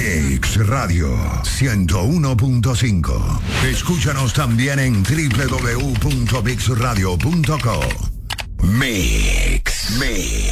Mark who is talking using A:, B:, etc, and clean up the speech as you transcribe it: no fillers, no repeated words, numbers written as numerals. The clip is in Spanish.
A: Mix Radio 101.5. Escúchanos también en www.mixradio.co. Mix.